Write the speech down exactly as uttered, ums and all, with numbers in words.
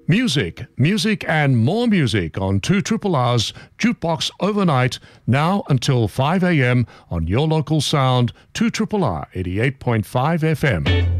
Music, music and more music on two Triple R's Jukebox Overnight, now until five a m on your local sound, two Triple R eighty-eight point five F M.